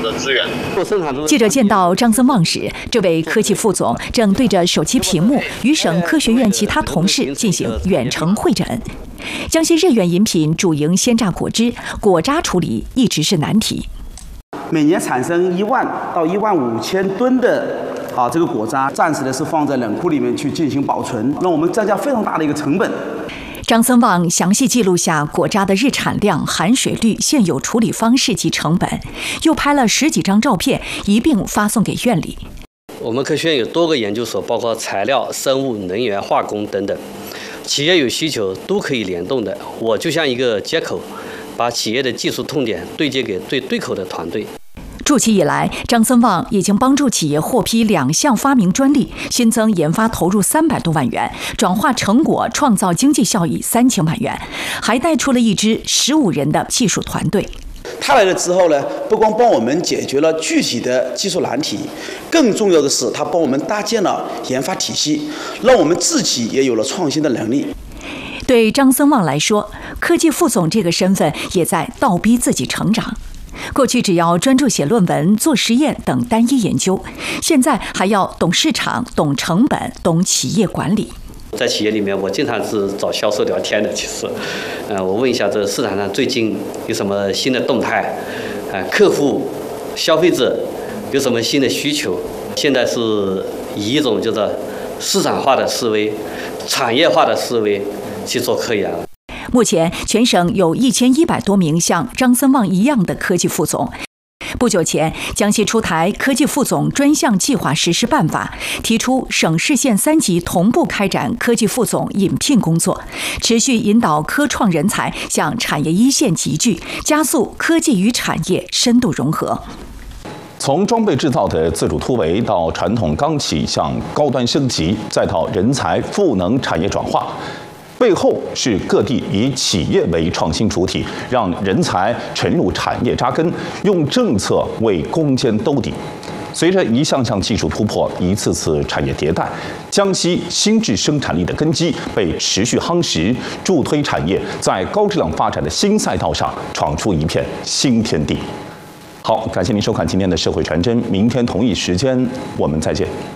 的资源。 记者见到张增旺时，这位科技副总正对着手机屏幕与省科学院其他同事进行远程会诊。江西任远饮品主营鲜榨果汁，果渣处理一直是难题。 每年产生1万到15000吨的这个果渣，暂时的是放在冷库里面去进行保存，让我们增加非常大的一个成本。 张增旺详细记录下果渣的日产量、含水率、现有处理方式及成本，又拍了10几张照片，一并发送给院里。 我们科学院有多个研究所，包括材料、生物、能源、化工等等，企业有需求都可以联动的。我就像一个接口，把企业的技术痛点对接给最对口的团队。 筑起以来，张增旺已经帮助企业获批2项发明专利，新增研发投入300多万元，转化成果创造经济效益3000万元，还带出了一支15人的技术团队。 他来了之后呢，不光帮我们解决了具体的技术难题，更重要的是他帮我们搭建了研发体系，让我们自己也有了创新的能力。 对张增旺来说，科技副总这个身份也在倒逼自己成长。过去只要专注写论文、做实验等单一研究，现在还要懂市场、懂成本、懂企业管理。 在企业里面，我经常是找销售聊天的。其实，我问一下这市场上最近有什么新的动态，客户、消费者有什么新的需求？现在是以一种就是市场化的思维、产业化的思维去做科研。 目前，全省有1100多名像张增旺一样的科技副总。不久前，江西出台科技副总专项计划实施办法，提出省市县3级同步开展科技副总引聘工作，持续引导科创人才向产业一线集聚，加速科技与产业深度融合。 从装备制造的自主突围到传统钢企向高端升级，再到人才赋能产业转化。背后是各地以企业为创新主体，让人才沉入产业扎根，用政策为攻坚兜底。随着一项项技术突破，一次次产业迭代，江西新质生产力的根基被持续夯实，助推产业在高质量发展的新赛道上闯出一片新天地。好，感谢您收看今天的社会传真，明天同一时间我们再见。